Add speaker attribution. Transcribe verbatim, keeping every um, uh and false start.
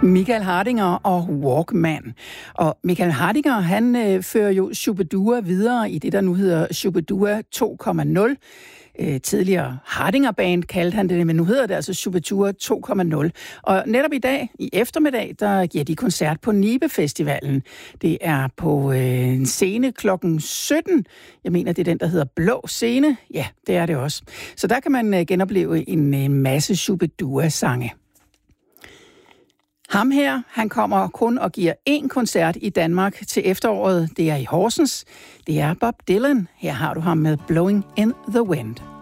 Speaker 1: Michael Hardinger og Walkman. Og Michael Hardinger, han øh, fører jo Shubidua videre i det, der nu hedder Shubidua to komma nul. Øh, tidligere Hardinger Band kaldte han det, men nu hedder det altså Shubidua to komma nul. Og netop i dag, i eftermiddag, der giver de koncert på Nibe Festivalen. Det er på øh, en scene klokken sytten. Jeg mener, det er den, der hedder Blå Scene. Ja, det er det også. Så der kan man øh, genopleve en øh, masse Shubidua-sange. Ham her, han kommer kun og giver én koncert i Danmark til efteråret. Det er i Horsens. Det er Bob Dylan. Her har du ham med Blowing in the Wind.